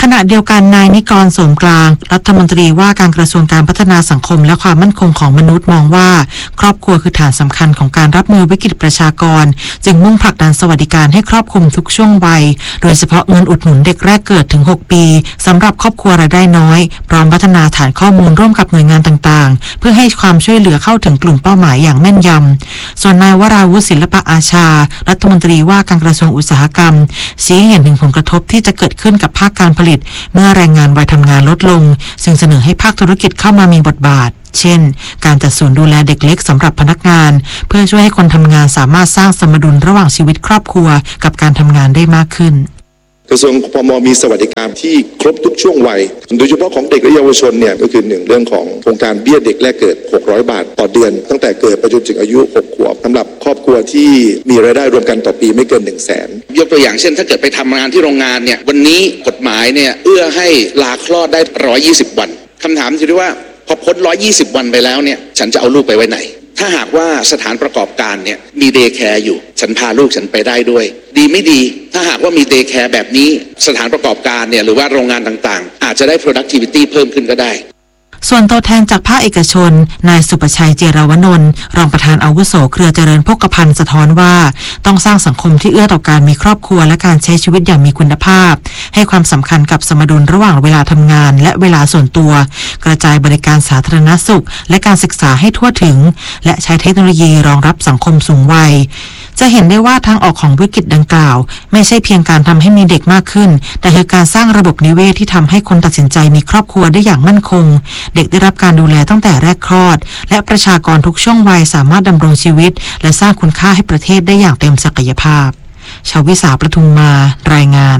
ขณะเดียวกันนายนิกรโสมกลางรัฐมนตรีว่าการกระทรวงการพัฒนาสังคมและความมั่นคงของมนุษย์มองว่าครอบครัวคือฐานสำคัญของการรับมือวิกฤตประชากรจึงมุ่งผลักดันสวัสดิการให้ครอบคลุมทุกช่วงวัยโดยเฉพาะเงินอุดหนุนเด็กแรกเกิดถึง6ปีสำหรับครอบครัวรายได้น้อยพร้อมพัฒนาฐานข้อมูลร่วมกับหน่วยงานต่างๆเพื่อให้ความช่วยเหลือเข้าถึงกลุ่มเป้าหมายอย่างแม่นยำส่วนนายวราวุฒิศิลปะอาชารัฐมนตรีว่าการกระทรวงอุตสาหกรรมชี้เห็นถึงผลกระทบที่จะเกิดขึ้นกับภาคการผลิตเมื่อแรงงานวัยทำงานลดลงซึ่งเสนอให้ภาคธุรกิจเข้ามามีบทบาทเช่นการจัดศูนย์ดูแลเด็กเล็กสำหรับพนักงานเพื่อช่วยให้คนทำงานสามารถสร้างสมดุลระหว่างชีวิตครอบครัวกับการทำงานได้มากขึ้นกระทรวงพม.มีสวัสดิการที่ครบทุกช่วงวัยโดยเฉพาะของเด็กและเยาวชนเนี่ยก็คือ1เรื่องของโครงการเบี้ยเด็กแรกเกิด600 บาทต่อเดือนตั้งแต่เกิดไปจนถึงอายุ6 ขวบสำหรับครอบครัวที่มีรายได้รวมกันต่อปีไม่เกิน 100,000 ยกตัวอย่างเช่นถ้าเกิดไปทำงานที่โรงงานเนี่ยวันนี้กฎหมายเนี่ยเอื้อให้ลาคลอดได้120 วันคำถามคือว่าพอพ้น120 วันไปแล้วเนี่ยฉันจะเอาลูกไปไว้ไหนถ้าหากว่าสถานประกอบการเนี่ยมีเดย์แคร์อยู่ฉันพาลูกฉันไปได้ด้วยดีไม่ดีถ้าหากว่ามีเดย์แคร์แบบนี้สถานประกอบการเนี่ยหรือว่าโรงงานต่างๆอาจจะได้ productivity เพิ่มขึ้นก็ได้ส่วนตัวแทนจากภาคเอกชนนายสุประชัยเจรวนนท์รองประธานอาวุโสเครือเจริญโภคภัณฑ์สะท้อนว่าต้องสร้างสังคมที่เอื้อต่อการมีครอบครัวและการใช้ชีวิตอย่างมีคุณภาพให้ความสำคัญกับสมดุลระหว่างเวลาทำงานและเวลาส่วนตัวกระจายบริการสาธารณสุขและการศึกษาให้ทั่วถึงและใช้เทคโนโลยีรองรับสังคมสูงวัยจะเห็นได้ว่าทางออกของวิกฤตดังกล่าวไม่ใช่เพียงการทำให้มีเด็กมากขึ้นแต่คือการสร้างระบบนิเวศที่ทำให้คนตัดสินใจมีครอบครัวได้อย่างมั่นคงเด็กได้รับการดูแลตั้งแต่แรกคลอดและประชากรทุกช่วงวัยสามารถดำรงชีวิตและสร้างคุณค่าให้ประเทศได้อย่างเต็มศักยภาพชวิสาประทุมมารายงาน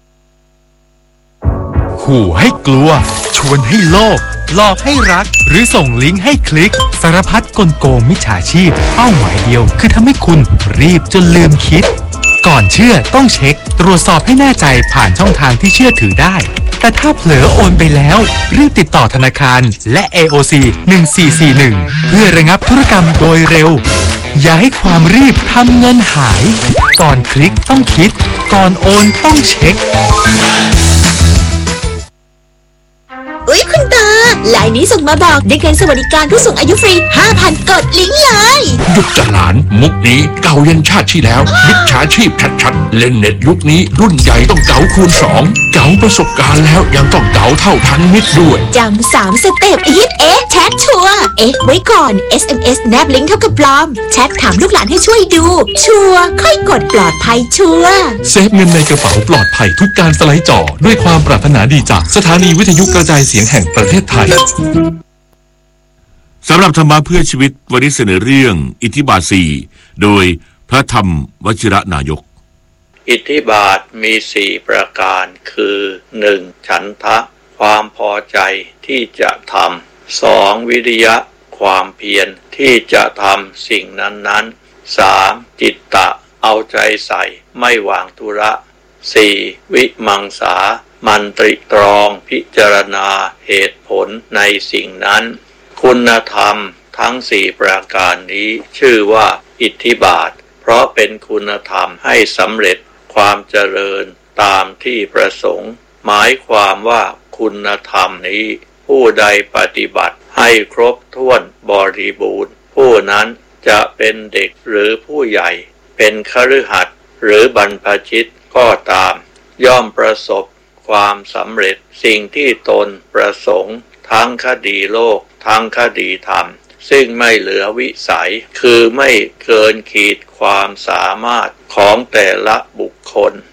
ขู่ให้กลัวชวนให้โลภหลอกให้รักหรือส่งลิงก์ให้คลิกสารพัดกลโกงมิจฉาชีพเป้าหมายเดียวคือทำให้คุณรีบจนลืมคิดก่อนเชื่อต้องเช็คตรวจสอบให้แน่ใจผ่านช่องทางที่เชื่อถือได้แต่ถ้าเผลอโอนไปแล้วรีบติดต่อธนาคารและ AOC 1441เพื่อระงับธุรกรรมโดยเร็วอย่าให้ความรีบทำเงินหายก่อนคลิกต้องคิดก่อนโอนต้องเช็คอุ๊ยคุณตาไลน์นี้ส่งมาบอกได้เงินสวัสดิการผู้สูงอายุฟรี 5,000 กดลิงก์เลยหยุดจะหลานมุกนี้เก่ายันชาติที่แล้วมิจฉาชีพชัดๆเล่นเน็ตยุคนี้รุ่นใหญ่ต้องเก๋าคูณ2เก๋าประสบการณ์แล้วยังต้องเก๋าเท่าทันมิตรด้วยจำ3 สเต็ปฮิตแชทชัวร์ไว้ก่อน SMS แนบลิงก์เท่ากับปลอมแชทถามลูกหลานให้ช่วยดูชัวร์ค่อยกดปลอดภัยชัวร์เซฟเงินในกระเป๋าปลอดภัยทุกการสไลด์จอด้วยความปรารถนาดีจากสถานีวิทยุกระจายเสียงแห่งประเทศไทยสำหรับธรรมะเพื่อชีวิตวันนี้เสนอเรื่องอิทธิบาท 4โดยพระธรรมวชิระนายกอิทธิบาทมี4ประการคือ 1. ฉันทะความพอใจที่จะทำ 2. วิริยะความเพียรที่จะทำสิ่งนั้นๆ 3. จิตตะเอาใจใส่ไม่วางธุระ 4. วิมังสามันตริตรองพิจารณาเหตุผลในสิ่งนั้นคุณธรรมทั้ง4ประการนี้ชื่อว่าอิทธิบาทเพราะเป็นคุณธรรมให้สำเร็จความเจริญตามที่ประสงค์หมายความว่าคุณธรรมนี้ผู้ใดปฏิบัติให้ครบถ้วนบริบูรณ์ผู้นั้นจะเป็นเด็กหรือผู้ใหญ่เป็นคฤหัสถ์หรือบรรพชิตก็ตามย่อมประสบความสำเร็จสิ่งที่ตนประสงค์ทั้งคดีโลกทั้งคดีธรรมซึ่งไม่เหลือวิสัยคือไม่เกินขีดความสามารถของแต่ละบุคคล